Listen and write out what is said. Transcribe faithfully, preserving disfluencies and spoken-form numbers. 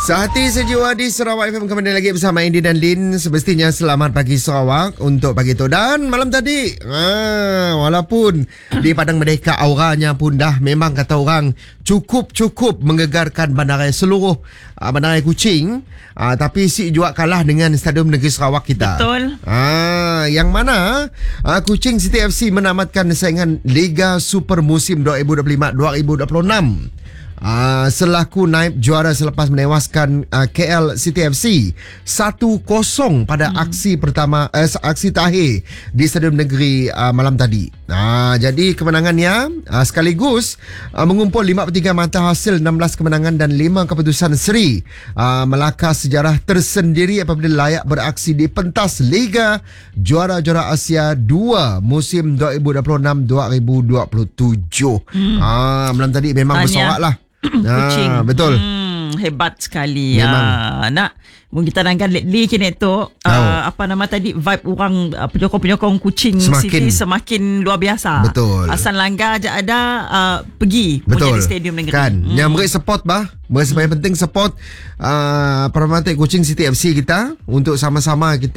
Sehati sejiwa di Sarawak F M kembali lagi bersama Andy dan Lin. Semestinya selamat pagi Sarawak untuk pagi itu. Dan malam tadi, ah, walaupun di Padang Merdeka auranya pun dah memang kata orang cukup-cukup menggegarkan bandaraya seluruh ah, bandaraya Kuching, ah, tapi si juga kalah dengan Stadium Negeri Sarawak kita. Betul. Ah, yang mana ah, Kuching City F C menamatkan saingan Liga Super musim dua ribu dua puluh lima dua ribu dua puluh enam. Uh, selaku naib juara selepas menewaskan uh, K L City F C satu kosong pada hmm. aksi pertama uh, aksi terakhir di Stadium Negeri uh, malam tadi. Uh, jadi kemenangannya uh, sekaligus uh, mengumpul lima puluh tiga mata hasil enam belas kemenangan dan lima keputusan seri, uh, melakar sejarah tersendiri apabila layak beraksi di pentas Liga Juara-Juara Asia dua musim dua ribu dua puluh enam dua ribu dua puluh tujuh. Hmm. Uh, malam tadi memang bersorak lah. Kuching. Ah, betul. Hmm, hebat sekali. Memang. Ah, nak mungkin kita nangkan lately kini tu uh, apa nama tadi vibe orang uh, penyokong-penyokong Kuching Semakin- City semakin luar biasa. Betul. Asal langgar je ada uh, pergi Betul. menjadi stadium negeri. Kan. Hmm. Yang beri support bah. Beri hmm. penting support uh, Permata Kuching City F C kita untuk sama-sama kita